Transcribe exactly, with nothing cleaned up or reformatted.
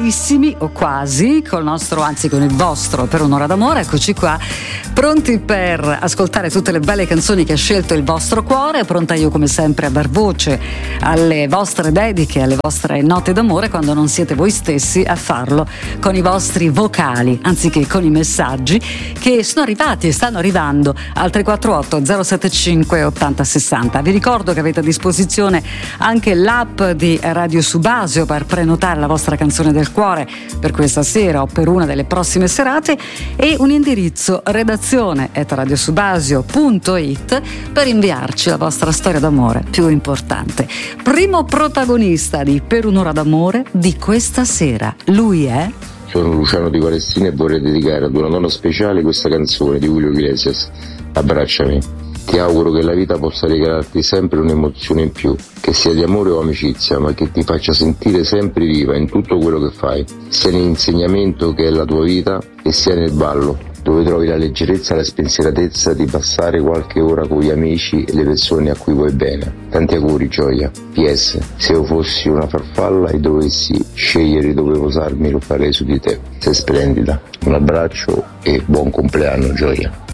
prontissimi o quasi col nostro, anzi con il vostro Per un'ora d'amore. Eccoci qua, pronti per ascoltare tutte le belle canzoni che ha scelto il vostro cuore. Pronta io come sempre a dar voce alle vostre dediche, alle vostre note d'amore, quando non siete voi stessi a farlo con i vostri vocali anziché con i messaggi che sono arrivati e stanno arrivando al tre quattro otto zero sette cinque ottanta sessanta. Vi ricordo che avete a disposizione anche l'app di Radio Subasio per prenotare la vostra canzone del cuore per questa sera o per una delle prossime serate, e un indirizzo redazione at radiosubasio punto it per inviarci la vostra storia d'amore più importante. Primo protagonista di Per un'ora d'amore di questa sera, lui è... Sono Luciano di Palestina e vorrei dedicare ad una donna speciale questa canzone di Julio Iglesias, Abbracciami. Ti auguro che la vita possa regalarti sempre un'emozione in più, che sia di amore o amicizia, ma che ti faccia sentire sempre viva in tutto quello che fai, sia nell'insegnamento che è la tua vita e sia nel ballo, dove trovi la leggerezza e la spensieratezza di passare qualche ora con gli amici e le persone a cui vuoi bene. Tanti auguri, Gioia. P S. Se io fossi una farfalla e dovessi scegliere dove posarmi, lo farei su di te. Sei splendida. Un abbraccio e buon compleanno, Gioia.